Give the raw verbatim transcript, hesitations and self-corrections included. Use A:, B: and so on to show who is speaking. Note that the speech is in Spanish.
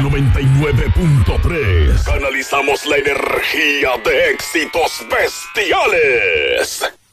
A: noventa y nueve punto tres. Canalizamos la energía de éxitos bestiales.